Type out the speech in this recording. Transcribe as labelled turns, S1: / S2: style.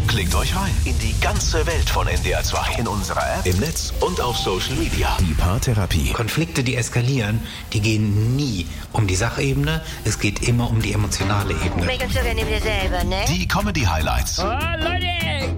S1: Klickt euch rein in die ganze Welt von NDR 2. In unserer App, im Netz und auf Social Media. Die Paartherapie.
S2: Konflikte, die eskalieren, die gehen nie um die Sachebene. Es geht immer um die emotionale Ebene.
S3: Meckern sogar neben dir selber, ne?
S1: Die Comedy-Highlights.
S4: Oh, Leute,